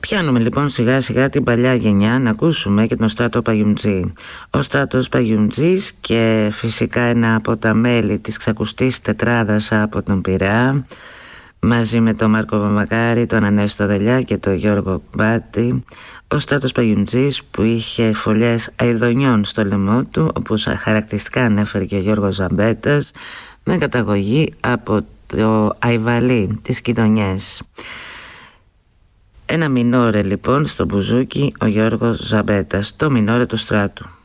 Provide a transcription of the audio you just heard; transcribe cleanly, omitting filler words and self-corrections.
Πιάνουμε λοιπόν σιγά σιγά την παλιά γενιά να ακούσουμε και τον Στράτο Παγιουμτζή. Ο Στράτος Παγιουμτζής και φυσικά ένα από τα μέλη της ξακουστής τετράδας από τον Πειραιά, μαζί με τον Μάρκο Παπαμακάρη, τον Ανέστο Δελιά και τον Γιώργο Μπάτη. Ο Στράτος Παγιουμτζής που είχε φωλιές αηδονιών στο λαιμό του, όπως χαρακτηριστικά ανέφερε και ο Γιώργος Ζαμπέτας, με καταγωγή από το Αϊβαλί, τις Κιδωνιές. Ένα μινόρε λοιπόν στο μπουζούκι ο Γιώργος Ζαμπέτας, το μινόρε του Στράτου.